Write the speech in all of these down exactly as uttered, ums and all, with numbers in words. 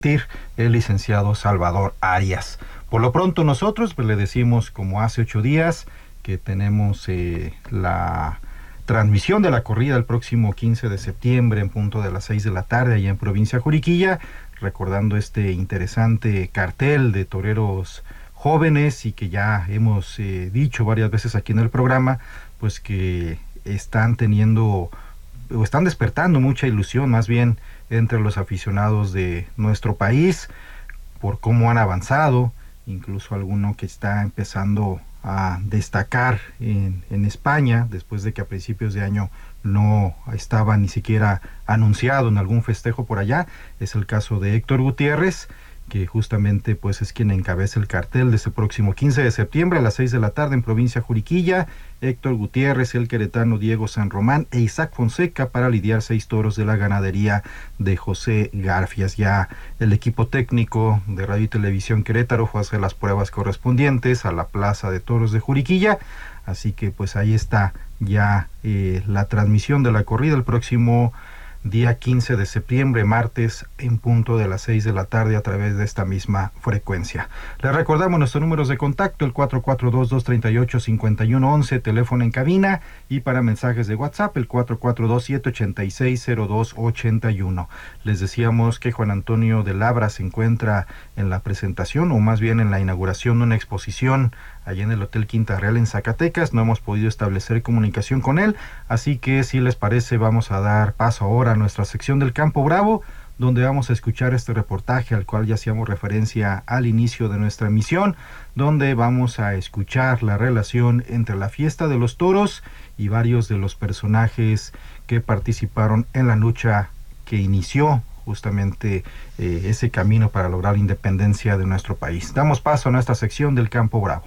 el licenciado Salvador Arias. Por lo pronto nosotros pues le decimos, como hace ocho días, que tenemos eh, la transmisión de la corrida el próximo quince de septiembre en punto de las seis de la tarde allá en provincia Juriquilla, recordando este interesante cartel de toreros jóvenes y que ya hemos eh, dicho varias veces aquí en el programa, pues que están teniendo o están despertando mucha ilusión más bien entre los aficionados de nuestro país por cómo han avanzado, incluso alguno que está empezando a destacar en, en España, después de que a principios de año no estaba ni siquiera anunciado en algún festejo por allá. Es el caso de Héctor Gutiérrez, que justamente pues es quien encabeza el cartel de ese próximo quince de septiembre a las seis de la tarde en provincia Juriquilla. Héctor Gutiérrez, el queretano Diego San Román e Isaac Fonseca para lidiar seis toros de la ganadería de José Garfias. Ya el equipo técnico de Radio y Televisión Querétaro fue a hacer las pruebas correspondientes a la Plaza de Toros de Juriquilla, así que pues ahí está ya eh, la transmisión de la corrida el próximo día quince de septiembre, martes, en punto de las seis de la tarde a través de esta misma frecuencia. Les recordamos nuestros números de contacto, el cuatro cuatro dos, dos tres ocho, cinco uno uno uno, teléfono en cabina, y para mensajes de WhatsApp, el cuatro cuatro dos, siete ocho seis, cero dos ocho uno. Les decíamos que Juan Antonio de Labra se encuentra en la presentación, o más bien en la inauguración de una exposición allá en el Hotel Quinta Real en Zacatecas. No hemos podido establecer comunicación con él, así que si les parece vamos a dar paso ahora a nuestra sección del Campo Bravo, donde vamos a escuchar este reportaje al cual ya hacíamos referencia al inicio de nuestra emisión, donde vamos a escuchar la relación entre la fiesta de los toros y varios de los personajes que participaron en la lucha que inició justamente eh, ese camino para lograr la independencia de nuestro país. Damos paso a nuestra sección del Campo Bravo.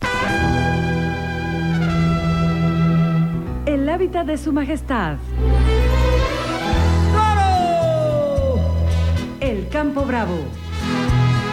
El hábitat de su majestad. El Campo Bravo.